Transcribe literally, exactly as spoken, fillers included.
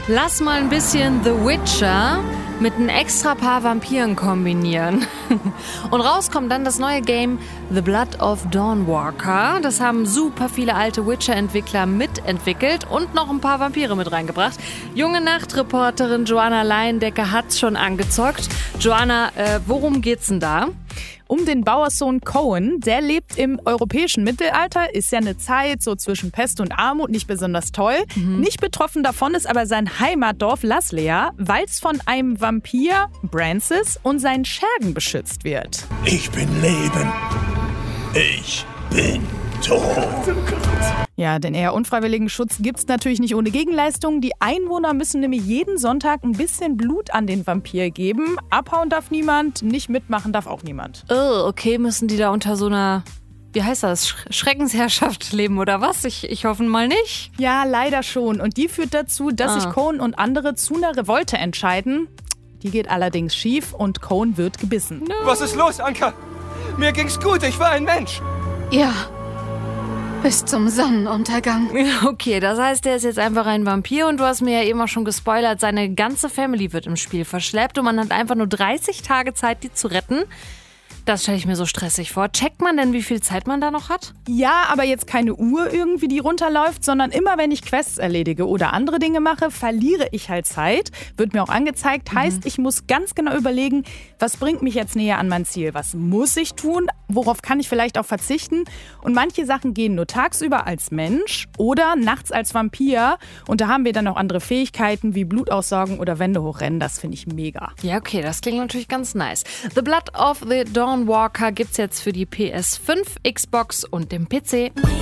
Lass mal ein bisschen The Witcher mit ein extra paar Vampiren kombinieren. Und raus kommt dann das neue Game The Blood of Dawnwalker. Das haben super viele alte Witcher-Entwickler mitentwickelt und noch ein paar Vampire mit reingebracht. Junge Nachtreporterin Joanna Leindecker hat's schon angezockt. Joanna, äh, worum geht's denn da? Um den Bauerssohn Cohen, der lebt im europäischen Mittelalter, ist ja eine Zeit so zwischen Pest und Armut, nicht besonders toll. Mhm. Nicht betroffen davon ist aber sein Heimatdorf Laslea, weil es von einem Vampir, Brancis, und seinen Schergen beschützt wird. Ich bin Leben. Ich bin tot. Ja, den eher unfreiwilligen Schutz gibt's natürlich nicht ohne Gegenleistung. Die Einwohner müssen nämlich jeden Sonntag ein bisschen Blut an den Vampir geben. Abhauen darf niemand, nicht mitmachen darf auch niemand. Oh, okay, müssen die da unter so einer, wie heißt das, Sch- Schreckensherrschaft leben oder was? Ich, ich hoffe mal nicht. Ja, leider schon. Und die führt dazu, dass Ah. sich Cohen und andere zu einer Revolte entscheiden. Die geht allerdings schief und Cohen wird gebissen. Was ist los, Anka? Mir ging's gut, ich war ein Mensch. Ja, bis zum Sonnenuntergang. Okay, das heißt, der ist jetzt einfach ein Vampir und du hast mir ja eben auch schon gespoilert, seine ganze Family wird im Spiel verschleppt und man hat einfach nur dreißig Tage Zeit, die zu retten. Das stelle ich mir so stressig vor. Checkt man denn, wie viel Zeit man da noch hat? Ja, aber jetzt keine Uhr irgendwie, die runterläuft, sondern immer, wenn ich Quests erledige oder andere Dinge mache, verliere ich halt Zeit. Wird mir auch angezeigt. Mhm. Heißt, ich muss ganz genau überlegen, was bringt mich jetzt näher an mein Ziel? Was muss ich tun? Worauf kann ich vielleicht auch verzichten? Und manche Sachen gehen nur tagsüber als Mensch oder nachts als Vampir. Und da haben wir dann noch andere Fähigkeiten wie Blut aussaugen oder Wände hochrennen. Das finde ich mega. Ja, okay, das klingt natürlich ganz nice. The Blood of the Dawnwalker gibt's jetzt für die P S fünf, Xbox und den P C.